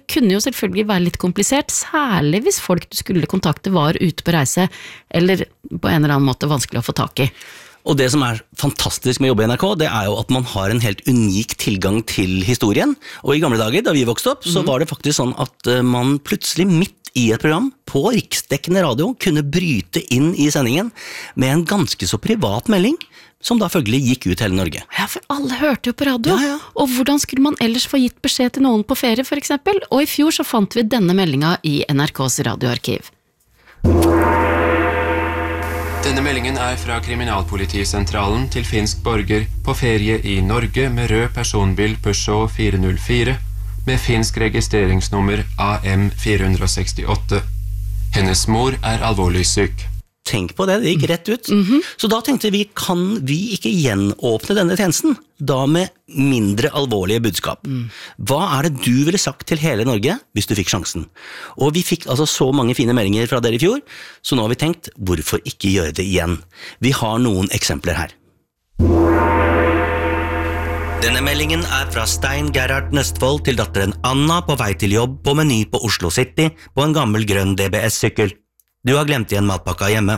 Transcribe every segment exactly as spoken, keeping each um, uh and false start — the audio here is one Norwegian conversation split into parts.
kunne jo selvfølgelig være litt komplisert, særlig hvis folk du skulle kontakte var ute på reise, eller på en eller annen måte vanskelig å få tak i. Og det som er fantastisk med å jobbe i N R K, det er jo at man har en helt unik tilgang til historien. Og i gamle dager, da vi vokste opp, så var det faktisk sånn at man plutselig midt i et program på riksdekkende radio kunne bryte inn i sendingen med en ganske så privat melding, som da følgelig gikk ut hele Norge. Ja, for alle hørte jo på radio. Ja, ja. Og hvordan skulle man ellers få gitt beskjed til noen på ferie, for eksempel? Og i fjor så fant vi denne meldinga i N R K's radioarkiv. Denne meldingen er fra Kriminalpolitisentralen til finsk borger på ferie i Norge med rød personbil Peugeot fire null fire med finsk registreringsnummer A M fire sekstiåtte. Hennes mor er alvorlig syk. Tenk på det, det gikk rett ut. Mm-hmm. Så da tenkte vi, kan vi ikke gjenåpne denne tjenesten? Da med mindre alvorlige budskap. Mm. Hva er det du ville sagt til hele Norge hvis du fikk sjansen? Og vi fikk altså så mange fine meldinger fra dere i fjor, så nå har vi tenkt, hvorfor ikke gjøre det igjen? Vi har noen eksempler her. Denne meldingen er fra Stein Gerhard Nøstvold til datteren Anna på vei til jobb på Meny på Oslo City på en gammel grønn D B S-sykkel. Du har glemt igjen matpakka hjemme.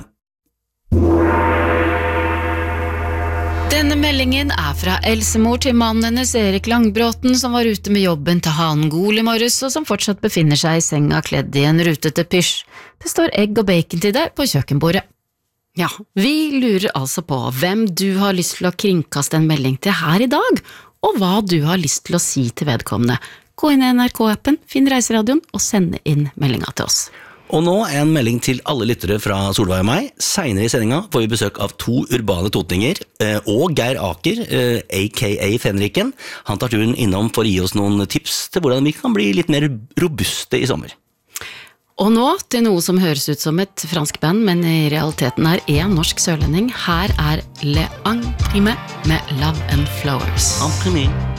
Denne meldingen er fra Elsemor til mannen hennes Erik Langbråten, som var ute med jobben til hanen Gol i morges, og som fortsatt befinner seg i senga kledd i en rutete pysj. Det står egg og bacon til deg på kjøkkenbordet. Ja, vi lurer altså på hvem du har lyst til å kringkaste en melding til her i dag, og hva du har lyst til å si til vedkommende. Gå inn i N R K-appen, finn Reiseradioen og send inn meldinga til oss. Og nå en melding til alle lyttere fra Solveig og meg. Senere i sendinga får vi besøk av to urbane totninger, og Geir Aker, a k a Fenriken. Han tar turen innom for å gi oss noen tips til hvordan vi kan bli litt mer robuste i sommer. Og nå til noe som høres ut som et fransk band, men i realiteten er en norsk sørlending. Her er Le Enprime med Love and Flowers. Enprime.